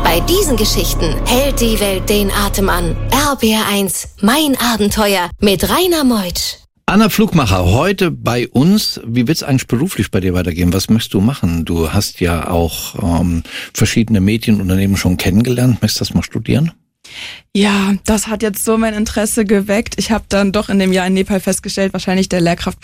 Bei diesen Geschichten hält die Welt den Atem an. RBR1, mein Abenteuer mit Rainer Meutsch. Anna Pflugmacher, heute bei uns. Wie wird's eigentlich beruflich bei dir weitergehen? Was möchtest du machen? Du hast ja auch verschiedene Medienunternehmen schon kennengelernt. Möchtest du das mal studieren? Ja, das hat jetzt so mein Interesse geweckt. Ich habe dann doch in dem Jahr in Nepal festgestellt, wahrscheinlich der Lehrkraft